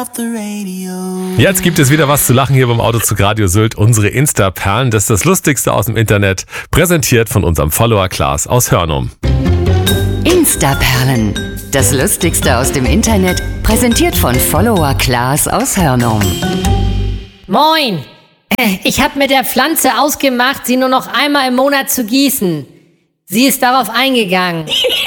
Jetzt gibt es wieder was zu lachen hier beim Autozug Radio Sylt. Unsere Insta-Perlen, das ist das Lustigste aus dem Internet, präsentiert von unserem Follower Klaas aus Hörnum. Insta-Perlen, das Lustigste aus dem Internet, präsentiert von Follower Klaas aus Hörnum. Moin! Ich habe mit der Pflanze ausgemacht, sie nur noch einmal im Monat zu gießen. Sie ist darauf eingegangen.